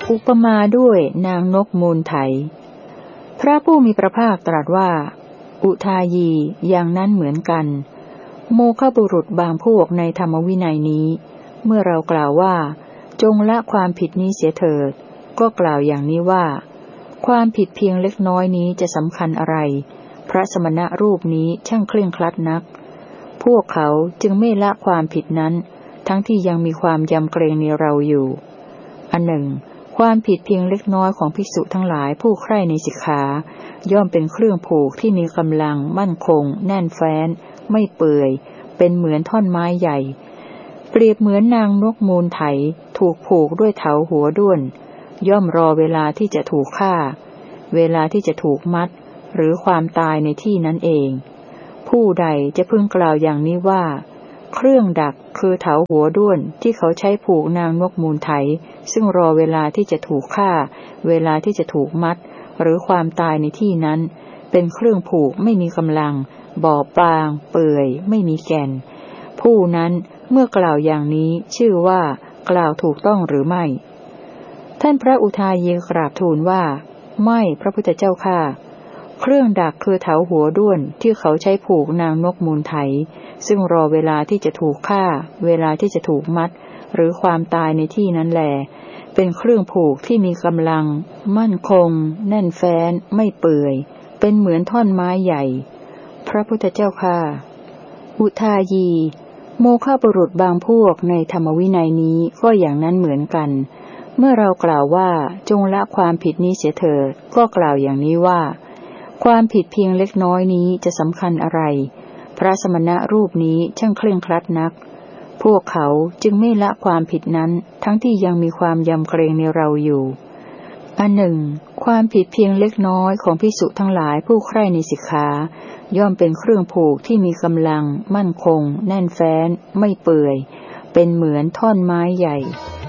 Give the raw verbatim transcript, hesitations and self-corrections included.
อุปมาด้วยนางนกมูลไถพระผู้มีพระภาคตรัสว่าอุทายีอย่างนั้นเหมือนกันโมฆะบุรุษบางพวกในธรรมวินัยนี้เมื่อเรากล่าวว่าจงละความผิดนี้เสียเถิดก็กล่าวอย่างนี้ว่าความผิดเพียงเล็กน้อยนี้จะสำคัญอะไรพระสมณะรูปนี้ช่างเคร่งครัดนักพวกเขาจึงไม่ละความผิดนั้นทั้งที่ยังมีความยำเกรงในเราอยู่อันหนึ่งความผิดเพียงเล็กน้อยของภิกษุทั้งหลายผู้ใคร่ในสิกขาย่อมเป็นเครื่องผูกที่มีกำลังมั่นคงแน่นแฟ้นไม่เปื่อยเป็นเหมือนท่อนไม้ใหญ่เปรียบเหมือนนางนกมูลไถถูกผูกด้วยเถาหัวด้วนย่อมรอเวลาที่จะถูกฆ่าเวลาที่จะถูกมัดหรือความตายในที่นั้นเองผู้ใดจะพึงกล่าวอย่างนี้ว่าเครื่องดักคือเถาหัวด้วนที่เขาใช้ผูกนางนกมูลไถซึ่งรอเวลาที่จะถูกฆ่าเวลาที่จะถูกมัดหรือความตายในที่นั้นเป็นเครื่องผูกไม่มีกำลังบอบบางเปื่อยไม่มีแก่นผู้นั้นเมื่อกล่าวอย่างนี้ชื่อว่ากล่าวถูกต้องหรือไม่ท่านพระอุทายีกราบทูลว่าไม่พระพุทธเจ้าข้าเครื่องดักคือเถาหัวด้วนที่เขาใช้ผูกนางนกมูลไถซึ่งรอเวลาที่จะถูกฆ่าเวลาที่จะถูกมัดหรือความตายในที่นั้นแลเป็นเครื่องผูกที่มีกำลังมั่นคงแน่นแฟ้นไม่เปื่อยเป็นเหมือนท่อนไม้ใหญ่พระพุทธเจ้าข้าอุทายีโมฆะบุรุษบางพวกในธรรมวินัยนี้ก็อย่างนั้นเหมือนกันเมื่อเรากล่าวว่าจงละความผิดนี้เสียเถิดก็กล่าวอย่างนี้ว่าความผิดเพียงเล็กน้อยนี้จะสำคัญอะไรพระสมณะรูปนี้ช่างเคร่งครัดนักพวกเขาจึงไม่ละความผิดนั้นทั้งที่ยังมีความยำเกรงในเราอยู่อันหนึ่งความผิดเพียงเล็กน้อยของภิกษุทั้งหลายผู้ใคร่ในสิกขาย่อมเป็นเครื่องผูกที่มีกำลังมั่นคงแน่นแฟ้นไม่เปื่อยเป็นเหมือนท่อนไม้ใหญ่